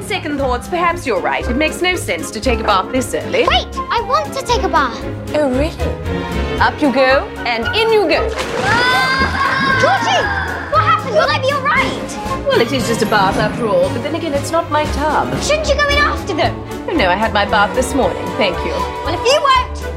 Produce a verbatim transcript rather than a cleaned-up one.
second thoughts, perhaps you're right. It makes no sense to take a bath this early. Wait, I want to take a bath. Oh, really? Up you go, and in you go. Georgie! What happened? Will I be all right? Well, it is just a bath after all, but then again, it's not my tub. Shouldn't you go in after them? Oh, no, I had my bath this morning, thank you. Well, if you won't,